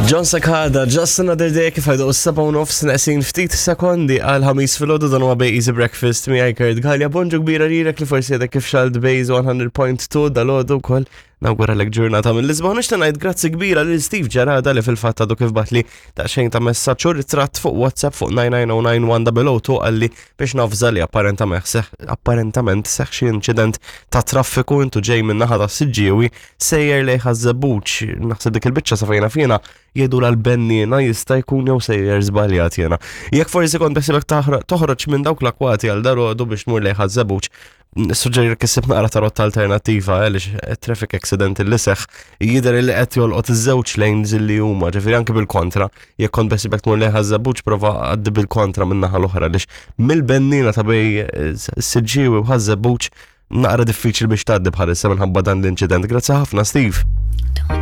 John Sakada, just another day kif għajdu s-7:30 neqsin ftit sekondi għal ħamis fil-ħodu dan huwa Bej Easy Breakfast mi għajkard għalja bonġu kbira rirek li forsi għedek kif xald Bejz 100.2 dal-ħodu kol nawgura l-ek ġurnata mill-Lisbon. Nixta ngħid grazzi kbira lil Steve Ġarada li fil-fatt għadu kif batli daqsxejn ta' messaġġ u ritratt fuq WhatsApp fuq 9909102 għalli biex nafża li apparentament seħ xi inċident ta' traffiku intu ġej minn naħa ta' Siġġiewi sejjer lejn ħażabuċ. Naħseb dik il-biċċa sa fejna fina jgħidu l-bennina jista' jkun jew sejjer żbaljat jena. Jekk forsi kont beħsibek toħroġ minn dawk l-akwati għal darodu biex tmur lejn ħażabuċ, suġġeri kissib naqra ta' rotta alternattiva għaliex traffic accident li seħ jidher li qed jolqot iż-żewġ lanes li huma, ġifieri anke bil-kontra, jekk kont beħsibek tmur lejn ħażabuċ prova għaddi bil-kontra minn naħa l-oħra għaliex mill-bennina ta' bej Siġġiewi u ħażabuċ naqra diffiċli biex tgħaddi bħalissa minħabba dan l-inċident. Grazzi ħafna Steve.